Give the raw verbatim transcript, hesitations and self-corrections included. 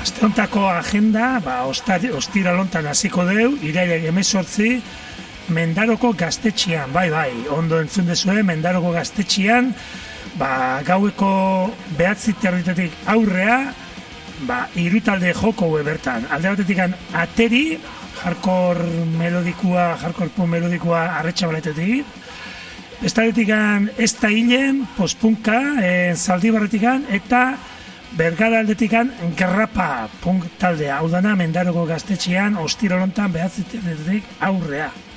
Asteontako agenda, ba, ostira lontan hasiko deu, irailak hemezortzi, Mendaroko gaztetxean, bai, bai, ondo entzun dezue, Mendaroko gaztetxean, ba, gaueko behatzi territetik aurrea, ba, hiru talde joko bertan. Alde batetik ateri, hardcore melodikua, hardcore punk melodikua arretxabaletetik, bestaletik ez da hilen, postpunka, e, Zaldibarretik, eta Bergara aldetikan gerrapa punk taldea, hau dana Mendaroko gaztetxean, ostira lontan behatzi territetik aurrea.